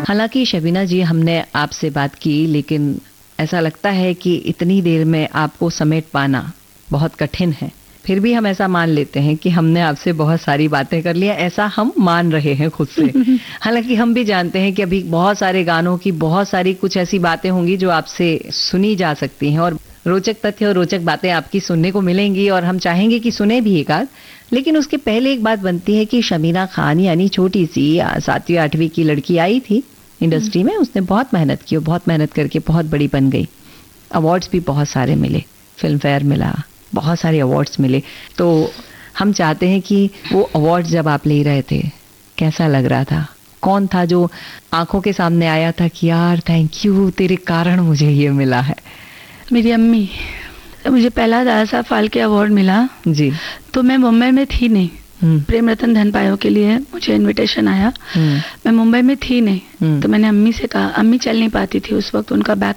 हालांकि शबीना जी, हमने आपसे बात की, लेकिन ऐसा लगता है कि इतनी देर में आपको समेट पाना बहुत कठिन है। फिर भी हम ऐसा मान लेते हैं कि हमने आपसे बहुत सारी बातें कर लिया, ऐसा हम मान रहे हैं खुद से। हालांकि हम भी जानते हैं कि अभी बहुत सारे गानों की बहुत सारी कुछ ऐसी बातें होंगी जो आपसे सुनी जा सकती हैं, और रोचक तथ्य और रोचक बातें आपकी सुनने को मिलेंगी, और हम चाहेंगे कि सुने भी एक आध। लेकिन उसके पहले एक बात बनती है कि शबीना खान यानी छोटी सी 7वीं 8वीं की लड़की आई थी इंडस्ट्री में, उसने बहुत मेहनत की और बहुत मेहनत करके बहुत बड़ी बन गई। अवार्ड्स भी बहुत सारे मिले, फिल्म फेयर मिला, बहुत सारे अवार्ड्स मिले। तो हम चाहते हैं कि वो अवार्ड्स जब आप ले रहे थे, कैसा लग रहा था? कौन था जो आंखों के सामने आया था कि यार थैंक यू, तेरे कारण मुझे ये मिला है? मेरी अम्मी। मुझे पहला दादा साहब फाल्के अवार्ड मिला जी, तो मैं मुंबई में थी नहीं। प्रेम रतन धन पायो के लिए मुझे इनविटेशन आया, मैं मुंबई में थी नहीं। तो मैंने अम्मी से कहा, अम्मी चल नहीं पाती थी उस वक्त, उनका बैक